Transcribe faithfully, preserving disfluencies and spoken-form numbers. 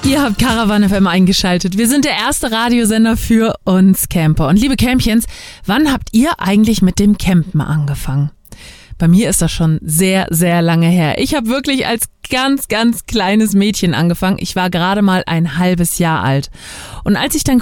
Ihr habt Caravan F M eingeschaltet. Wir sind der erste Radiosender für uns Camper. Und liebe Campchens, wann habt ihr eigentlich mit dem Campen angefangen? Bei mir ist das schon sehr, sehr lange her. Ich habe wirklich als ganz, ganz kleines Mädchen angefangen. Ich war gerade mal ein halbes Jahr alt. Und als ich dann